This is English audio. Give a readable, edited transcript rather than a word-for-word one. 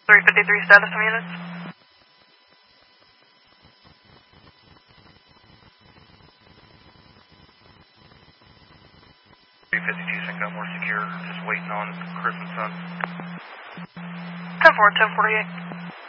353 status of units. 352 Cinco, more secure, just waiting on Chris and Son. 10-4, 1048.